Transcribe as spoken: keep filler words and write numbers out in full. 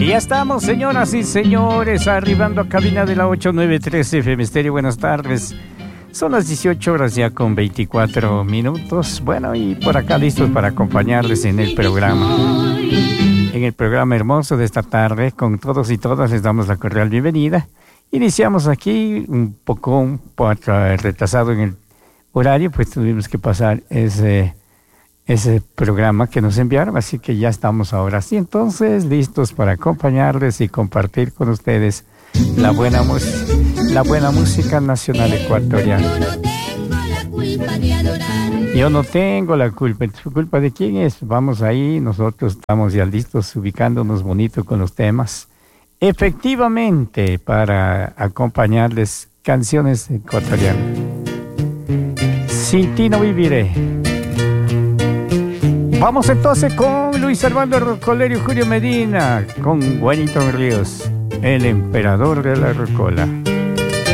Y ya estamos, señoras y señores, arribando a cabina de la ochenta y nueve tres F M Stereo. Buenas tardes. Son las dieciocho horas ya con veinticuatro minutos. Bueno, y por acá listos para acompañarles en el programa. En el programa hermoso de esta tarde, con todos y todas les damos la cordial bienvenida. Iniciamos aquí un poco, un poco retrasado en el horario, pues tuvimos que pasar ese... ese programa que nos enviaron, así que ya estamos ahora sí, entonces listos para acompañarles y compartir con ustedes la buena música, la buena música nacional ecuatoriana. Yo no tengo la culpa. ¿Culpa de quién es? Vamos ahí, nosotros estamos ya listos, ubicándonos bonito con los temas. Efectivamente, para acompañarles canciones ecuatorianas. Sin ti no viviré. Vamos entonces con Luis Armando Rocolero y Julio Medina, con Wellington Ríos, el emperador de la rocola.